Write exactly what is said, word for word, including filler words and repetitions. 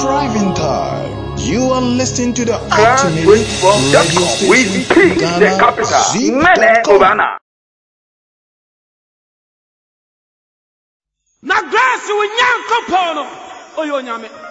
driving time. You are listening to the Grand ultimate twenty-four dot radio com. We station, P, the Ghana, capital. zip Mene dot com. Obana. Na grass we nyanko pono. Oyo nyame.